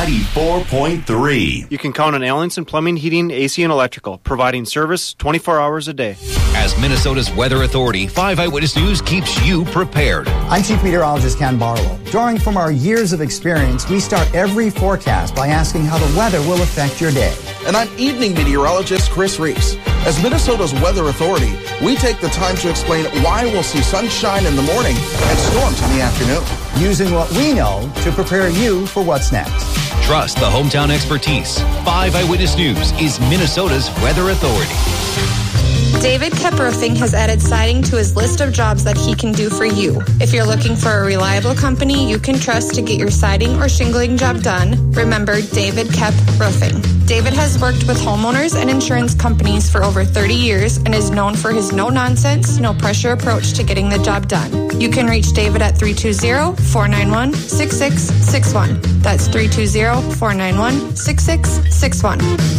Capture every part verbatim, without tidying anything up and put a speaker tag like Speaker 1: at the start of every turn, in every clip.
Speaker 1: ninety-four point three.
Speaker 2: You can count on Allenson Plumbing, Heating, A C, and Electrical, providing service twenty-four hours a day.
Speaker 3: As Minnesota's Weather Authority, five Eyewitness News keeps you prepared.
Speaker 4: I'm Chief Meteorologist Ken Barlow. Drawing from our years of experience, we start every forecast by asking how the weather will affect your day.
Speaker 5: And I'm Evening Meteorologist Chris Reese. As Minnesota's Weather Authority, we take the time to explain why we'll see sunshine in the morning and storms in the afternoon.
Speaker 4: Using what we know to prepare you for what's next.
Speaker 3: Trust the hometown expertise. five Eyewitness News is Minnesota's Weather Authority.
Speaker 6: David Kep Roofing has added siding to his list of jobs that he can do for you. If you're looking for a reliable company you can trust to get your siding or shingling job done, remember David Kep Roofing. David has worked with homeowners and insurance companies for over thirty years and is known for his no-nonsense, no-pressure approach to getting the job done. You can reach David at three two zero, four nine one, six six six one. That's three two zero, four nine one, six six six one.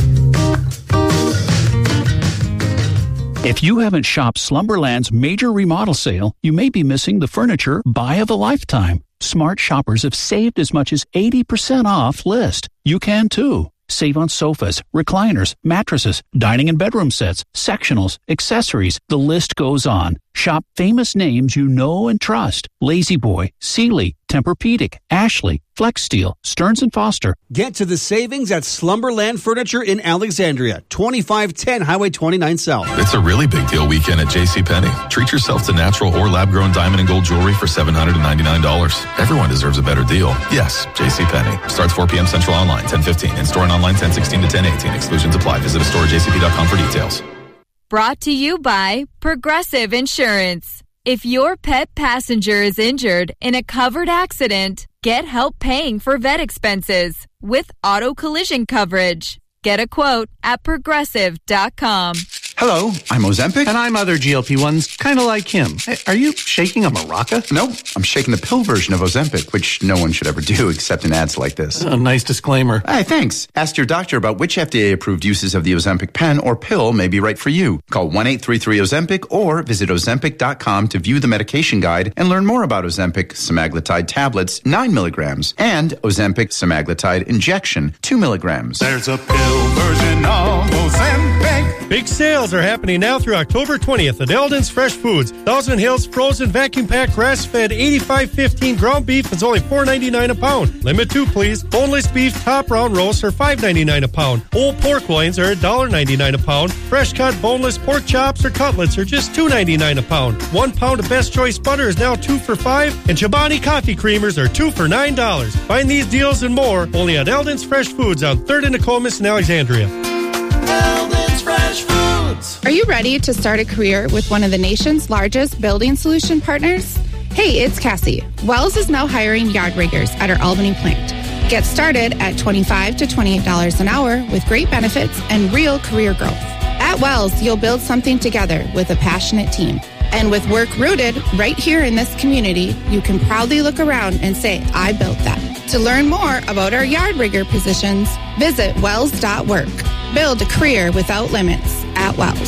Speaker 7: If you haven't shopped Slumberland's major remodel sale, you may be missing the furniture buy of a lifetime. Smart shoppers have saved as much as eighty percent off list. You can too. Save on sofas, recliners, mattresses, dining and bedroom sets, sectionals, accessories. The list goes on. Shop famous names you know and trust. La-Z-Boy, Sealy, Tempur-Pedic, Ashley, Flex Steel, Stearns and Foster.
Speaker 8: Get to the savings at Slumberland Furniture in Alexandria, twenty-five ten Highway twenty-nine South.
Speaker 9: It's a really big deal weekend at JCPenney. Treat yourself to natural or lab-grown diamond and gold jewelry for seven hundred ninety-nine dollars. Everyone deserves a better deal. Yes, JCPenney. Starts four p.m. Central online, ten fifteen. In-store and online, ten sixteen to ten eighteen. Exclusions apply. Visit a store at j c p dot com for details.
Speaker 10: Brought to you by Progressive Insurance. If your pet passenger is injured in a covered accident, get help paying for vet expenses with auto collision coverage. Get a quote at progressive dot com.
Speaker 11: Hello, I'm Ozempic.
Speaker 12: And I'm other G L P ones, kind of like him. Hey, are you shaking a maraca?
Speaker 11: No, I'm shaking the pill version of Ozempic, which no one should ever do except in ads like this.
Speaker 12: A nice disclaimer.
Speaker 11: Hey, thanks. Ask your doctor about which F D A-approved uses of the Ozempic pen or pill may be right for you. Call one eight three three Ozempic or visit ozempic dot com to view the medication guide and learn more about Ozempic semaglutide tablets, nine milligrams, and Ozempic semaglutide injection, two milligrams.
Speaker 13: There's a pill version of Ozempic.
Speaker 14: Big sales are happening now through October twentieth at Eldon's Fresh Foods. Thousand Hills frozen vacuum packed grass-fed eighty-five fifteen ground beef is only four ninety-nine a pound. Limit two, please. Boneless beef top round roasts are five ninety-nine a pound. Whole pork loins are one ninety-nine a pound. Fresh cut boneless pork chops or cutlets are just two ninety-nine a pound. One pound of Best Choice butter is now two for five, and Chobani coffee creamers are two for nine dollars. Find these deals and more only at Eldon's Fresh Foods on third and Nokomis in Alexandria.
Speaker 15: Eldon's Fresh Foods. Are you ready to start a career with one of the nation's largest building solution partners? Hey, it's Cassie. Wells is now hiring yard riggers at our Albany plant. Get started at twenty-five to twenty-eight dollars an hour with great benefits and real career growth. At Wells, you'll build something together with a passionate team. And with work rooted right here in this community, you can proudly look around and say, I built that. To learn more about our yard rigger positions, visit wells dot work. Build a career without limits at Wells.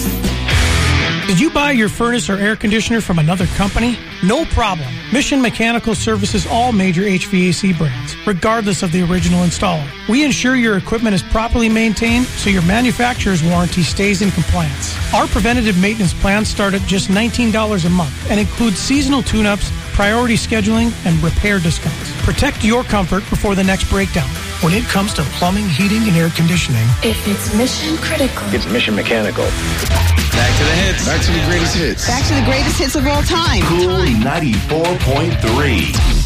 Speaker 16: Did you buy your furnace or air conditioner from another company? No problem. Mission Mechanical services all major H V A C brands, regardless of the original installer. We ensure your equipment is properly maintained so your manufacturer's warranty stays in compliance. Our preventative maintenance plans start at just nineteen dollars a month and include seasonal tune-ups, priority scheduling, and repair discounts. Protect your comfort before the next breakdown. When it comes to plumbing, heating, and air conditioning,
Speaker 17: if it's mission critical,
Speaker 18: it's Mission Mechanical.
Speaker 19: Back to the hits.
Speaker 20: Back to the greatest hits.
Speaker 21: Back to the greatest hits of all time.
Speaker 1: Cool ninety-four point three.